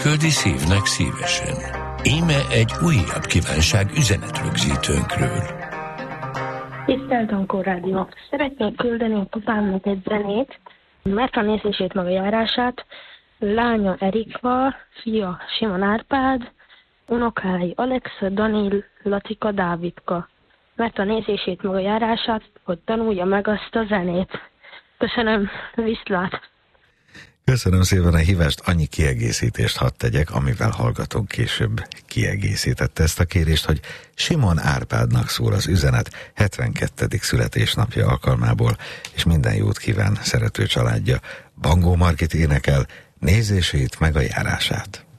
küldi szívnek szívesen. Íme egy újabb kívánság üzenetrögzítőnkről. Tisztelt Ankó Rádió! Szeretnék küldeni a papámnak egy zenét, mert a nézését meg a járását, lánya Erika, fia Simon Árpád, unokái Alexa, Danil, Latika, Dávidka. Mert a nézését meg a járását, hogy tanulja meg azt a zenét. Köszönöm, viszlát! Köszönöm szépen a hívást, annyi kiegészítést hadd tegyek, amivel hallgatónk később kiegészítette ezt a kérést, hogy Simon Árpádnak szól az üzenet 72. születésnapja alkalmából, és minden jót kíván szerető családja. Bangó Margit énekel, nézését meg a járását.